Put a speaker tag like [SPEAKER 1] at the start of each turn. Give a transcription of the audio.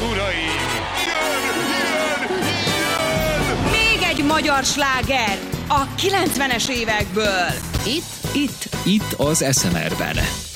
[SPEAKER 1] uraim! Jön!
[SPEAKER 2] Még egy magyar sláger a 90-es évekből.
[SPEAKER 3] Itt az SMR-ben.